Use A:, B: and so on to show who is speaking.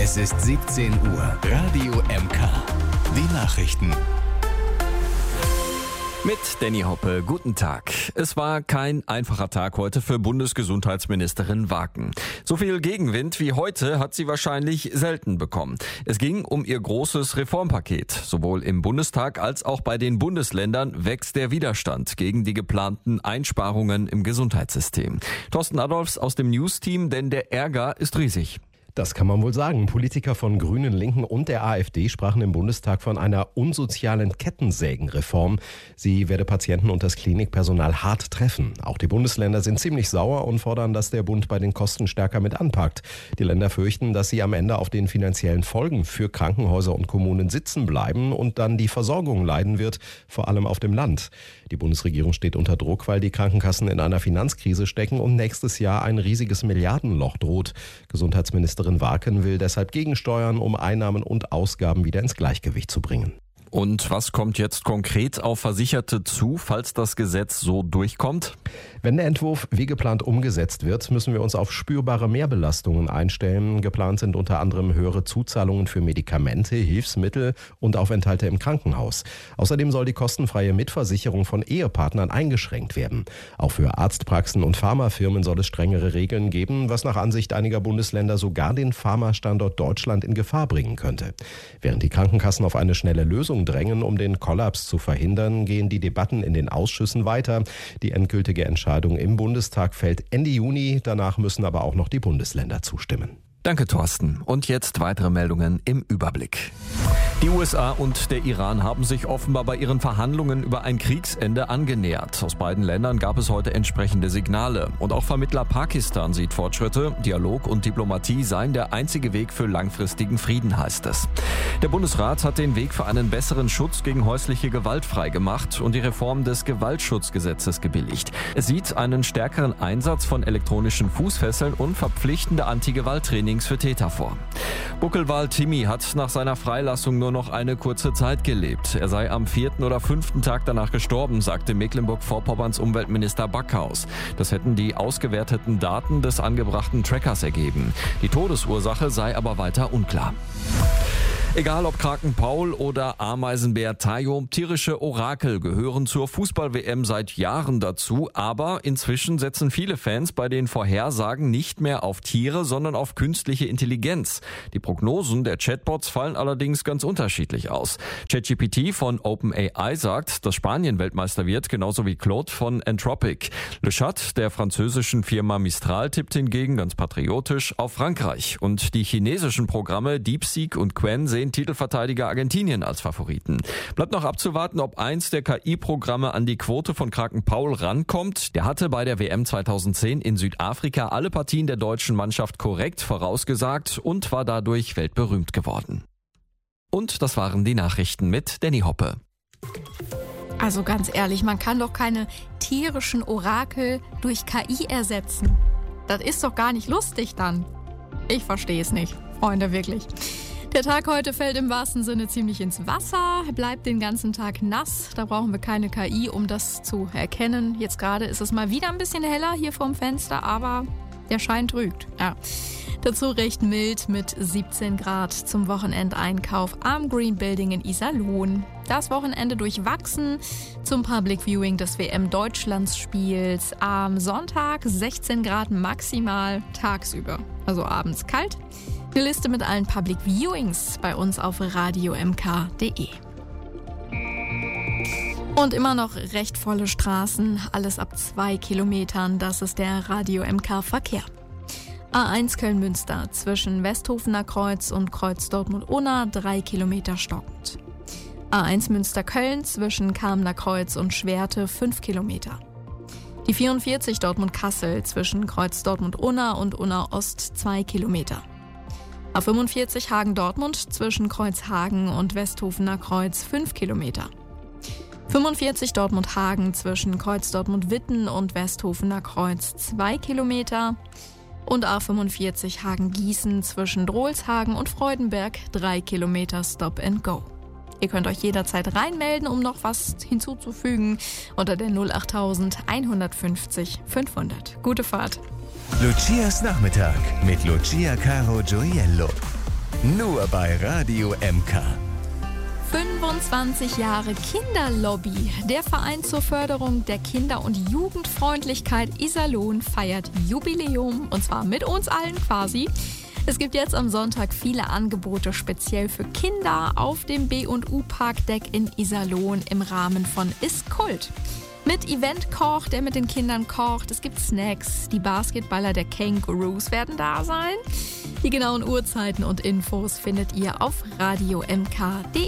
A: Es ist 17 Uhr. Radio MK. Die Nachrichten.
B: Mit Danny Hoppe, guten Tag. Es war kein einfacher Tag heute für Bundesgesundheitsministerin Waken. So viel Gegenwind wie heute hat sie wahrscheinlich selten bekommen. Es ging um ihr großes Reformpaket. Sowohl im Bundestag als auch bei den Bundesländern wächst der Widerstand gegen die geplanten Einsparungen im Gesundheitssystem. Thorsten Adolfs aus dem News-Team, denn der Ärger ist riesig.
C: Das kann man wohl sagen. Politiker von Grünen, Linken und der AfD sprachen im Bundestag von einer unsozialen Kettensägenreform. Sie werde Patienten und das Klinikpersonal hart treffen. Auch die Bundesländer sind ziemlich sauer und fordern, dass der Bund bei den Kosten stärker mit anpackt. Die Länder fürchten, dass sie am Ende auf den finanziellen Folgen für Krankenhäuser und Kommunen sitzen bleiben und dann die Versorgung leiden wird, vor allem auf dem Land. Die Bundesregierung steht unter Druck, weil die Krankenkassen in einer Finanzkrise stecken und nächstes Jahr ein riesiges Milliardenloch droht. Gesundheitsministerin Waken will deshalb gegensteuern, um Einnahmen und Ausgaben wieder ins Gleichgewicht zu bringen.
B: Und was kommt jetzt konkret auf Versicherte zu, falls das Gesetz so durchkommt?
C: Wenn der Entwurf wie geplant umgesetzt wird, müssen wir uns auf spürbare Mehrbelastungen einstellen. Geplant sind unter anderem höhere Zuzahlungen für Medikamente, Hilfsmittel und Aufenthalte im Krankenhaus. Außerdem soll die kostenfreie Mitversicherung von Ehepartnern eingeschränkt werden. Auch für Arztpraxen und Pharmafirmen soll es strengere Regeln geben, was nach Ansicht einiger Bundesländer sogar den Pharmastandort Deutschland in Gefahr bringen könnte. Während die Krankenkassen auf eine schnelle Lösung drängen, um den Kollaps zu verhindern, gehen die Debatten in den Ausschüssen weiter. Die endgültige Entscheidung im Bundestag fällt Ende Juni. Danach müssen aber auch noch die Bundesländer zustimmen.
B: Danke, Thorsten. Und jetzt weitere Meldungen im Überblick. Die USA und der Iran haben sich offenbar bei ihren Verhandlungen über ein Kriegsende angenähert. Aus beiden Ländern gab es heute entsprechende Signale. Und auch Vermittler Pakistan sieht Fortschritte. Dialog und Diplomatie seien der einzige Weg für langfristigen Frieden, heißt es. Der Bundesrat hat den Weg für einen besseren Schutz gegen häusliche Gewalt freigemacht und die Reform des Gewaltschutzgesetzes gebilligt. Es sieht einen stärkeren Einsatz von elektronischen Fußfesseln und verpflichtende Anti-Gewalt-Trainings für Täter vor. Buckelwal Timmy hat nach seiner Freilassung nur noch eine kurze Zeit gelebt. Er sei am 4. oder 5. Tag danach gestorben, sagte Mecklenburg-Vorpommerns Umweltminister Backhaus. Das hätten die ausgewerteten Daten des angebrachten Trackers ergeben. Die Todesursache sei aber weiter unklar. Egal ob Kraken Paul oder Ameisenbär Tayo, tierische Orakel gehören zur Fußball-WM seit Jahren dazu, aber inzwischen setzen viele Fans bei den Vorhersagen nicht mehr auf Tiere, sondern auf künstliche Intelligenz. Die Prognosen der Chatbots fallen allerdings ganz unterschiedlich aus. ChatGPT von OpenAI sagt, dass Spanien Weltmeister wird, genauso wie Claude von Anthropic. Le Chat der französischen Firma Mistral tippt hingegen ganz patriotisch auf Frankreich. Und die chinesischen Programme DeepSeek und Qwen sehen Titelverteidiger Argentinien als Favoriten. Bleibt noch abzuwarten, ob eins der KI-Programme an die Quote von Kraken Paul rankommt. Der hatte bei der WM 2010 in Südafrika alle Partien der deutschen Mannschaft korrekt vorausgesagt und war dadurch weltberühmt geworden. Und das waren die Nachrichten mit Danny Hoppe.
D: Also ganz ehrlich, man kann doch keine tierischen Orakel durch KI ersetzen. Das ist doch gar nicht lustig dann. Ich verstehe es nicht, Freunde, wirklich. Der Tag heute fällt im wahrsten Sinne ziemlich ins Wasser, bleibt den ganzen Tag nass. Da brauchen wir keine KI, um das zu erkennen. Jetzt gerade ist es mal wieder ein bisschen heller hier vorm Fenster, aber der Schein trügt. Ja. Dazu recht mild mit 17 Grad zum Wochenendeinkauf am Green Building in Iserlohn. Das Wochenende durchwachsen zum Public Viewing des WM-Deutschlandsspiels. Am Sonntag 16 Grad maximal tagsüber, also abends kalt. Eine Liste mit allen Public Viewings bei uns auf radiomk.de. Und immer noch recht volle Straßen, alles ab 2 Kilometern, das ist der Radio MK Verkehr. A1 Köln-Münster zwischen Westhofener Kreuz und Kreuz Dortmund-Unna 3 Kilometer stockend. A1 Münster-Köln zwischen Kamener Kreuz und Schwerte 5 Kilometer. Die 44 Dortmund-Kassel zwischen Kreuz Dortmund-Unna und Unna-Ost 2 Kilometer. A45 Hagen-Dortmund zwischen Kreuzhagen und Westhofener Kreuz 5 Kilometer. 45 Dortmund-Hagen zwischen Kreuz Dortmund-Witten und Westhofener Kreuz 2 Kilometer. Und A45 Hagen-Gießen zwischen Drohlshagen und Freudenberg 3 Kilometer Stop and Go. Ihr könnt euch jederzeit reinmelden, um noch was hinzuzufügen unter der 08000 150 500. Gute Fahrt!
A: Lucias Nachmittag mit Lucia Caro Gioiello. Nur bei Radio MK.
D: 25 Jahre Kinderlobby. Der Verein zur Förderung der Kinder- und Jugendfreundlichkeit Iserlohn feiert Jubiläum, und zwar mit uns allen quasi. Es gibt jetzt am Sonntag viele Angebote speziell für Kinder auf dem B&U Parkdeck in Iserlohn im Rahmen von Ist Kult. Mit Eventkoch, der mit den Kindern kocht, es gibt Snacks, die Basketballer der Kangaroos werden da sein. Die genauen Uhrzeiten und Infos findet ihr auf radiomk.de.